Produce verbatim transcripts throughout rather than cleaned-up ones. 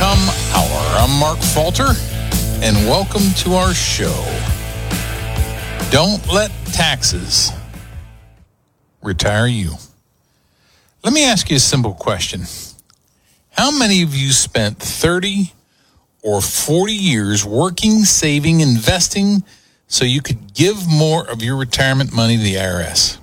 Income Hour. I'm Mark Falter, and welcome to our show. Don't let taxes retire you. Let me ask you a simple question. How many of you spent thirty or forty years working, saving, investing so you could give more of your retirement money to the I R S?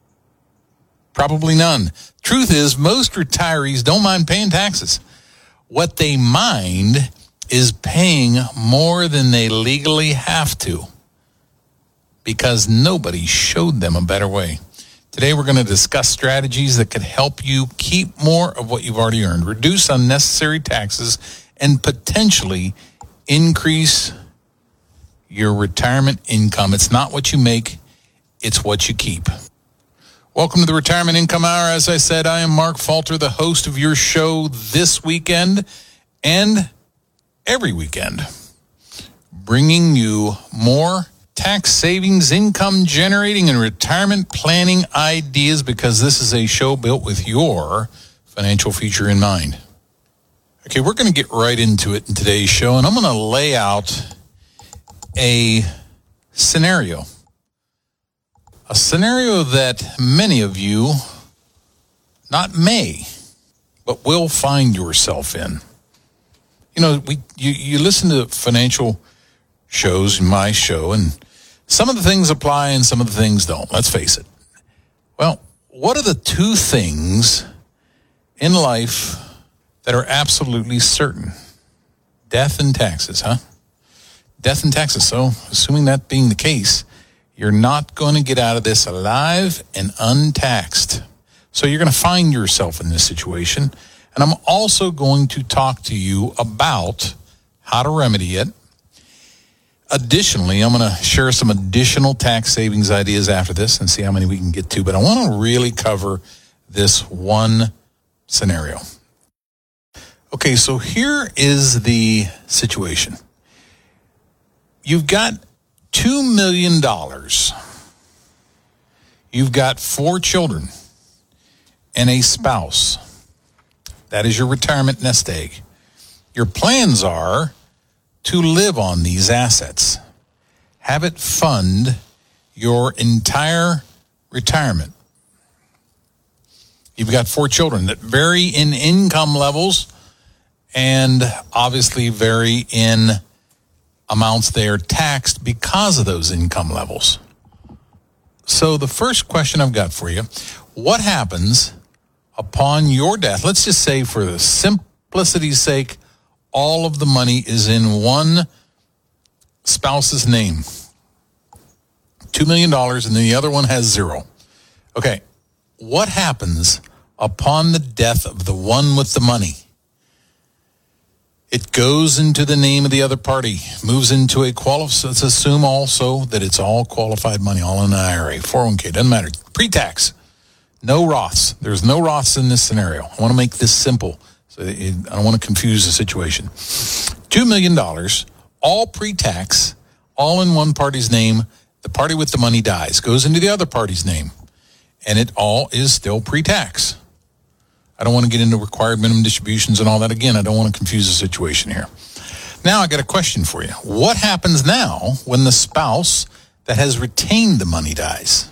Probably none. Truth is, most retirees don't mind paying taxes. What they mind is paying more than they legally have to because nobody showed them a better way. Today, we're going to discuss strategies that could help you keep more of what you've already earned, reduce unnecessary taxes, and potentially increase your retirement income. It's not what you make, it's what you keep. Welcome to the Retirement Income Hour. As I said, I am Mark Falter, the host of your show this weekend and every weekend, bringing you more tax savings, income generating, and retirement planning ideas because this is a show built with your financial future in mind. Okay, we're going to get right into it in today's show, and I'm going to lay out a scenario. A scenario that many of you, not may, but will find yourself in. You know, we you, you listen to financial shows, my show, and some of the things apply and some of the things don't. Let's face it. Well, what are the two things in life that are absolutely certain? Death and taxes, huh? Death and taxes. So, assuming that being the case, you're not going to get out of this alive and untaxed. So you're going to find yourself in this situation. And I'm also going to talk to you about how to remedy it. Additionally, I'm going to share some additional tax savings ideas after this and see how many we can get to. But I want to really cover this one scenario. Okay, so here is the situation. You've got two million dollars. You've got four children and a spouse. That is your retirement nest egg. Your plans are to live on these assets. Have it fund your entire retirement. You've got four children that vary in income levels and obviously vary in amounts they are taxed because of those income levels. So the first question I've got for you, what happens upon your death? Let's just say for the simplicity's sake, all of the money is in one spouse's name. two million dollars and then the other one has zero. Okay, what happens upon the death of the one with the money? It goes into the name of the other party, moves into a qualified, let's assume also that it's all qualified money, all in an I R A, four oh one k, doesn't matter, pre-tax, no Roths. There's no Roths in this scenario. I want to make this simple, so it, I don't want to confuse the situation. two million dollars, all pre-tax, all in one party's name. The party with the money dies, goes into the other party's name, and it all is still pre-tax. I don't want to get into required minimum distributions and all that. Again, I don't want to confuse the situation here. Now, I got a question for you. What happens now when the spouse that has retained the money dies?